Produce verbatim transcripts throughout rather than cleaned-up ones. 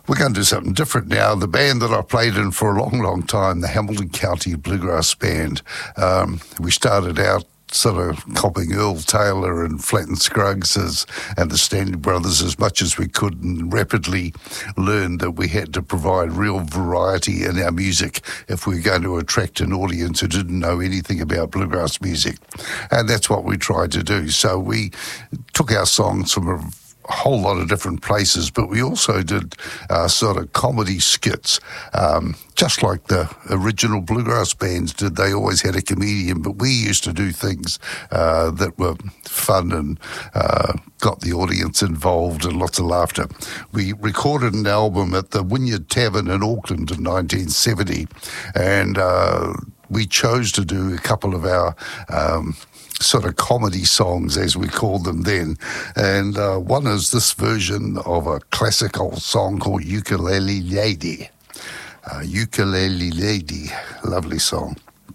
We're going to do something different now. The band that I played in for a long, long time, the Hamilton County Bluegrass Band, um, we started out sort of copying Earl Taylor and Flatt and Scruggs as, and the Stanley Brothers as much as we could, and rapidly learned that we had to provide real variety in our music if we were going to attract an audience who didn't know anything about bluegrass music. And that's what we tried to do. So we took our songs from a a whole lot of different places, but we also did uh, sort of comedy skits, um, just like the original bluegrass bands did. They always had a comedian, but we used to do things uh, that were fun and uh, got the audience involved and lots of laughter. We recorded an album at the Wynyard Tavern in Auckland in nineteen seventy, and uh, we chose to do a couple of our um, sort of comedy songs, as we called them then. And uh, one is this version of a classic old song called Ukulele Lady. Uh, Ukulele Lady, lovely song.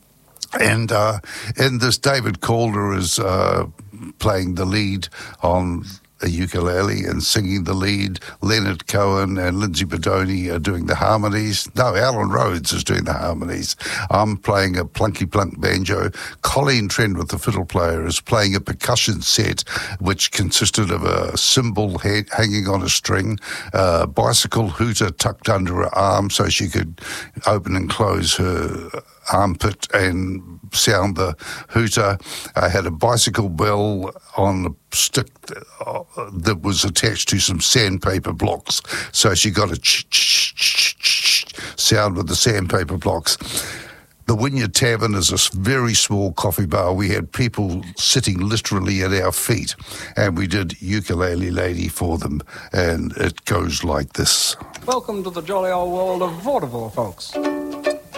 And uh, in this, David Calder is uh, playing the lead on a ukulele and singing the lead. Leonard Cohen and Lindsay Bodoni are doing the harmonies. No, Alan Rhodes is doing the harmonies. I'm playing a plunky plunk banjo. Colleen Trendworth, the fiddle player, is playing a percussion set which consisted of a cymbal ha- hanging on a string, a bicycle hooter tucked under her arm so she could open and close her armpit and sound the hooter. I had a bicycle bell on a stick that was attached to some sandpaper blocks, so she got a ch ch ch ch sound with the sandpaper blocks. The Wynyard Tavern is a very small coffee bar. We had people sitting literally at our feet, and we did Ukulele Lady for them, and it goes like this. Welcome to the jolly old world of vaudeville, folks.